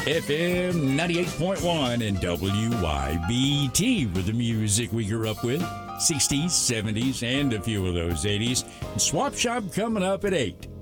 FM 98.1 and WYBT with the music we grew up with. 60s, 70s, and a few of those 80s. Swap Shop coming up at 8.